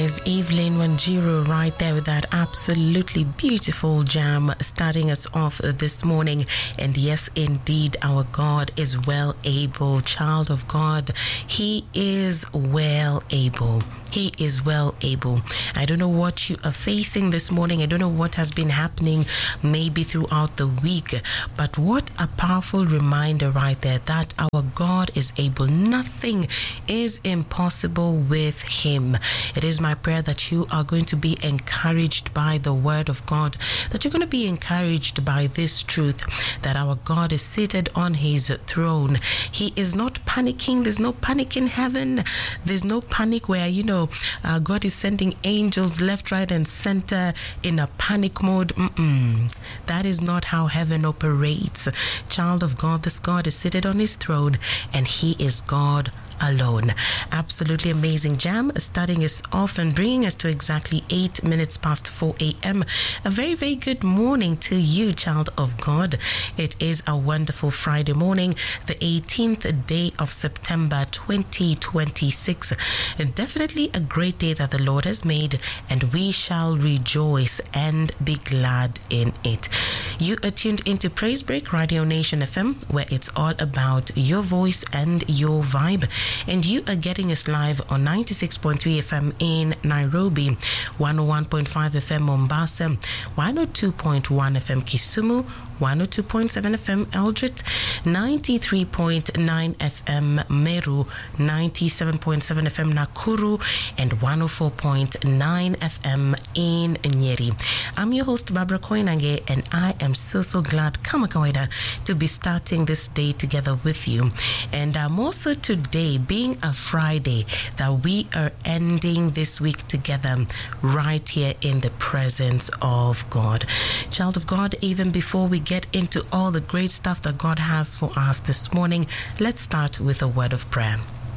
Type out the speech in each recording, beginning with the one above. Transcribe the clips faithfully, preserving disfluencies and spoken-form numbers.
Is Evelyn Wanjiru right there with that absolutely beautiful jam starting us off this morning. And yes, indeed, our God is well able. Child of God, He is well able. He is well able. I don't know what you are facing this morning. I don't know what has been happening maybe throughout the week. But what a powerful reminder right there that our God is able. Nothing is impossible with Him. It is my prayer that you are going to be encouraged by the word of God, that you're going to be encouraged by this truth that our God is seated on His throne. He is not panicking. There's no panic in heaven. There's no panic where, you know, uh, God is sending angels left, right, and center in a panic mode. Mm-mm. That is not how heaven operates. Child of God, this God is seated on His throne, and He is God alone. Absolutely amazing jam starting us off and bringing us to exactly eight minutes past four a.m. A very, very good morning to you, child of God. It is a wonderful Friday morning, the eighteenth day of September twenty twenty-six. Definitely a great day that the Lord has made, and we shall rejoice and be glad in it. You are tuned into Praise Break Radio Nation F M, where it's all about your voice and your vibe. And you are getting us live on ninety-six point three F M in Nairobi, one oh one point five F M Mombasa, one oh two point one F M Kisumu, one oh two point seven F M Eldoret, ninety-three point nine F M Meru, ninety-seven point seven F M Nakuru, and one oh four point nine F M in Nyeri. I'm your host, Barbara Koinange, and I am so, so glad, kama kawaida, to be starting this day together with you. And um, also today, being a Friday, that we are ending this week together right here in the presence of God. Child of God, even before we get into all the great stuff that God has for us this morning, let's start with a word of prayer.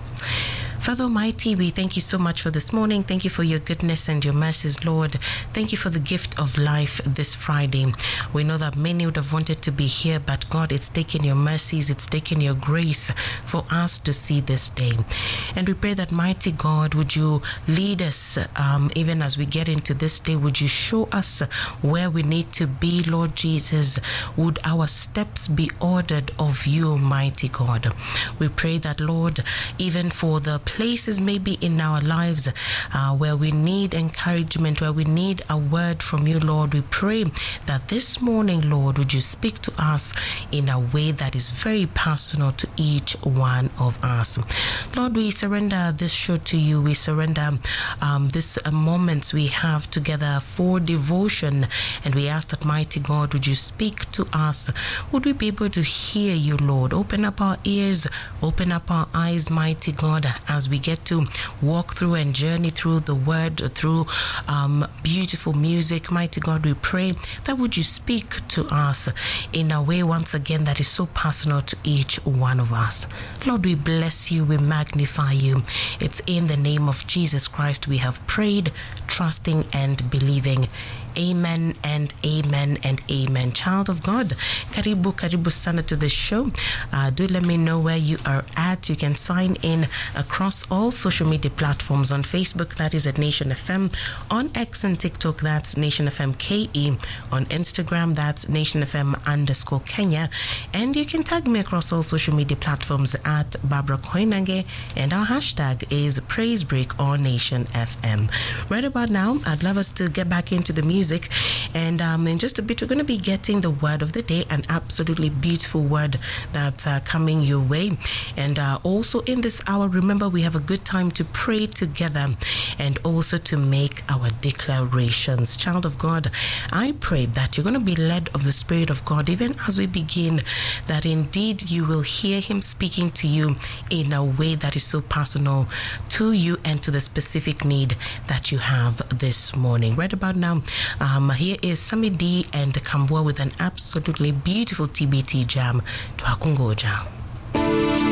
Father Almighty, we thank you so much for this morning. Thank you for your goodness and your mercies, Lord. Thank you for the gift of life this Friday. We know that many would have wanted to be here, but God, it's taken your mercies, it's taken your grace for us to see this day. And we pray that, mighty God, would you lead us um, even as we get into this day? Would you show us where we need to be, Lord Jesus? Would our steps be ordered of you, mighty God? We pray that, Lord, even for the places maybe in our lives uh, where we need encouragement, where we need a word from you, Lord, we pray that this morning, Lord, would you speak to us in a way that is very personal to each one of us. Lord, we surrender this show to you. We surrender um, this uh, moments we have together for devotion, and we ask that, mighty God, would you speak to us? Would we be able to hear you, Lord? Open up our ears, open up our eyes, mighty God, as we get to walk through and journey through the word, through um, beautiful music. Mighty God, we pray that would you speak to us in a way once again that is so personal to each one of us. Lord, we bless you, we magnify you. It's in the name of Jesus Christ we have prayed, trusting and believing. Amen and amen and amen. Child of God, karibu, karibu sana to the show. Uh, do let me know where you are at. You can sign in across all social media platforms. On Facebook, that is at Nation F M. On X and TikTok, that's Nation F M K E. On Instagram, that's Nation F M underscore Kenya. And you can tag me across all social media platforms at Barbara Koinange. And our hashtag is Praise Break or Nation F M. Right about now, I'd love us to get back into the music. And um, in just a bit, we're going to be getting the word of the day, an absolutely beautiful word that's uh, coming your way. And uh, also in this hour, remember, we have a good time to pray together and also to make our declarations. Child of God, I pray that you're going to be led of the Spirit of God, even as we begin, that indeed you will hear Him speaking to you in a way that is so personal to you and to the specific need that you have this morning. Right about now, Um, here is Sami D and Kambua with an absolutely beautiful T B T jam. Twakungoja.